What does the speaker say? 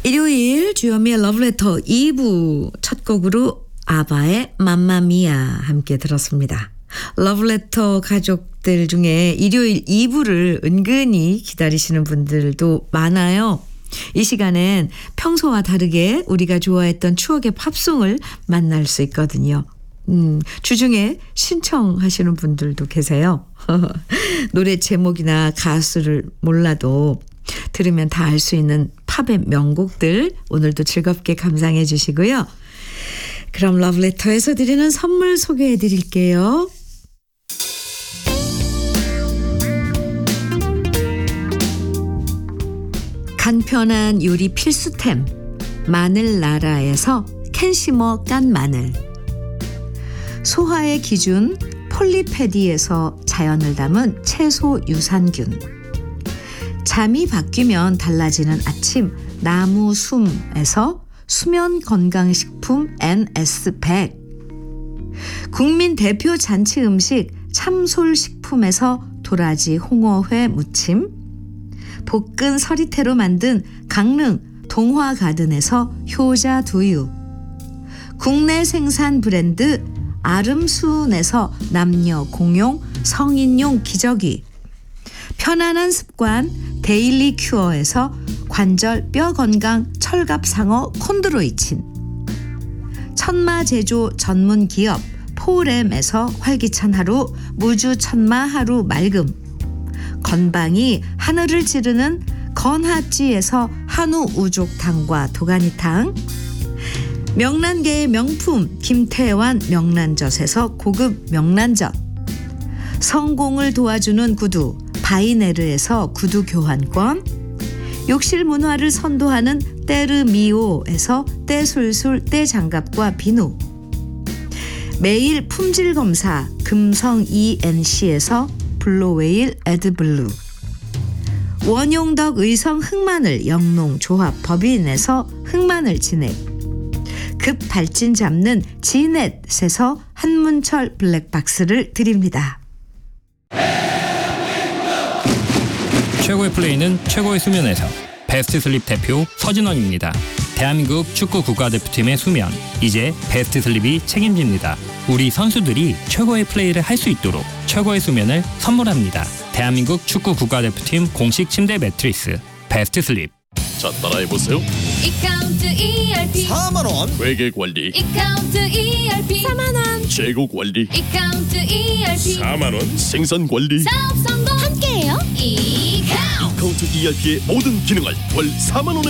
일요일 주현미의 러브레터 2부 첫 곡으로 아바의 맘마미아 함께 들었습니다. 러브레터 가족들 중에 일요일 2부를 은근히 기다리시는 분들도 많아요. 이 시간엔 평소와 다르게 우리가 좋아했던 추억의 팝송을 만날 수 있거든요. 주중에 신청하시는 분들도 계세요. 노래 제목이나 가수를 몰라도 들으면 다 알 수 있는 팝의 명곡들 오늘도 즐겁게 감상해 주시고요. 그럼 러브레터에서 드리는 선물 소개해 드릴게요. 간편한 요리 필수템 마늘나라에서 캔심어 깐 마늘, 소화의 기준 폴리페디에서 자연을 담은 채소 유산균, 잠이 바뀌면 달라지는 아침 나무 숨에서 수면 건강식품 NS100, 국민 대표 잔치 음식 참솔식품에서 도라지 홍어회 무침, 볶은 서리태로 만든 강릉 동화가든에서 효자 두유, 국내 생산 브랜드 아름수은에서 남녀 공용 성인용 기저귀, 편안한 습관 데일리 큐어에서 관절 뼈 건강 철갑상어 콘드로이친, 천마 제조 전문 기업 포렘에서 활기찬 하루 무주 천마 하루 맑음, 건방이 하늘을 찌르는 건하찌에서 한우 우족탕과 도가니탕, 명란계의 명품 김태환 명란젓에서 고급 명란젓, 성공을 도와주는 구두 바이네르에서 구두 교환권, 욕실 문화를 선도하는 때르미오에서 때술술 때장갑과 비누, 매일 품질 검사 금성 ENC에서 블로웨일 에드블루, 원용덕 의성 흑마늘 영농조합 법인에서 흑마늘 진액, 급 발진 잡는 지넷에서 한문철 블랙박스를 드립니다. 최고의 플레이는 최고의 수면에서. 베스트 슬립 대표 서진원입니다. 대한민국 축구 국가대표팀의 수면, 이제 베스트 슬립이 책임집니다. 우리 선수들이 최고의 플레이를 할 수 있도록 최고의 수면을 선물합니다. 대한민국 축구 국가대표팀 공식 침대 매트리스 베스트 슬립. 자, 따라해보세요. 이카운트 ERP 4만원 회계관리, 이카운트 ERP 4만원 재고 관리, 이카운트 ERP 4만원 생산관리. 사업 성공 함께해요. 이카운트 이카운트 ERP의 모든 기능을 월 4만원에